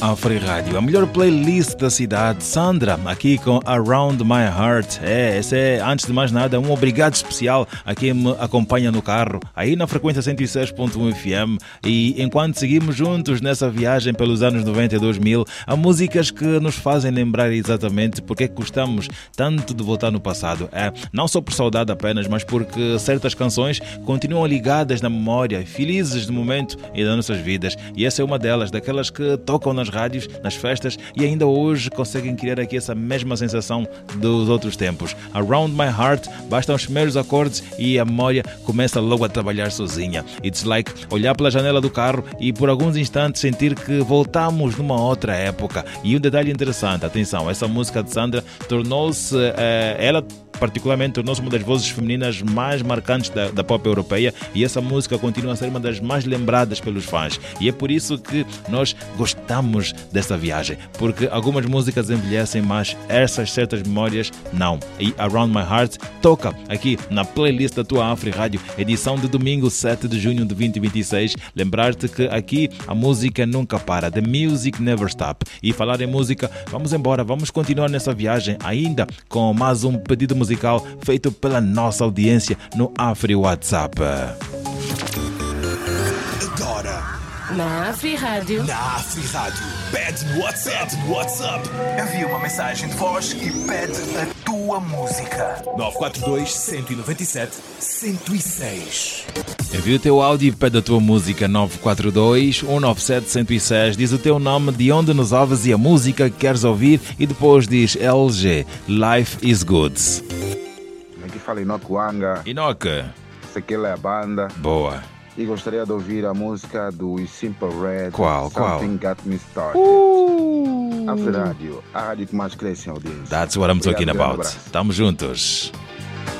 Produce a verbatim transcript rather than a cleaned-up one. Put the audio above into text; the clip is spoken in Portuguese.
Afri Rádio, a melhor playlist da cidade. Sandra, aqui com Around My Heart. É, esse é, antes de mais nada, um obrigado especial a quem me acompanha no carro, aí na frequência cento e seis ponto um F M. E enquanto seguimos juntos nessa viagem pelos anos noventa e dois mil, há músicas que nos fazem lembrar exatamente porque é que gostamos tanto de voltar no passado. É, não só por saudade apenas, mas porque certas canções continuam ligadas na memória, felizes de momento e das nossas vidas. E essa é uma delas, daquelas que tocam nas rádios, nas festas e ainda hoje conseguem criar aqui essa mesma sensação dos outros tempos. Around My Heart, bastam os primeiros acordes e a memória começa logo a trabalhar sozinha. It's like olhar pela janela do carro e por alguns instantes sentir que voltamos numa outra época. E um detalhe interessante, atenção, essa música de Sandra tornou-se, eh, ela particularmente tornou-se uma das vozes femininas mais marcantes da, da pop europeia, e essa música continua a ser uma das mais lembradas pelos fãs, e é por isso que nós gostamos dessa viagem, porque algumas músicas envelhecem, mas essas certas memórias não. E Around My Heart toca aqui na playlist da tua Afri Rádio, edição de domingo sete de junho de dois mil e vinte e seis. Lembrar-te que aqui a música nunca para, the music never stop. E falar em música, vamos embora, vamos continuar nessa viagem ainda com mais um pedido musical musical feito pela nossa audiência no Afri WhatsApp. Agora na Afri Rádio. Na Afri Rádio. Pede no WhatsApp. WhatsApp. Envia uma mensagem de voz e pede a tua música. nove quatro dois, um nove sete, um zero seis. Envia o teu áudio e pede a tua música. Nove quatro dois, um nove sete, um zero seis. Diz o teu nome, de onde nos ouves e a música que queres ouvir, e depois diz L G, Life is Good. Aqui fala Inoque Wanga. Inoque. Essa aqui é a banda. Boa. E gostaria de ouvir a música do Simple Red. Qual? Qual? Something Got Me Started. Uh. Afri Rádio, a rádio que mais cresce em audiência. That's what I'm talking Obrigado, about. Estamos juntos.